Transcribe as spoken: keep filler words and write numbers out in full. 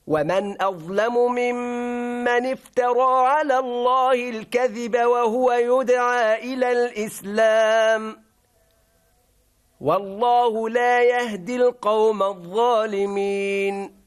ومن أظلم ممن افترى على الله الكذب وهو يدعى إلى الإسلام والله لا يهدي القوم الظالمين.